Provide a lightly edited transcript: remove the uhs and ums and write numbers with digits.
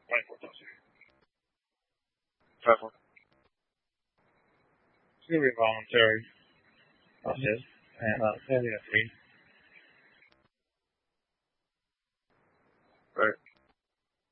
Travel. It's gonna be voluntary process and fairly free.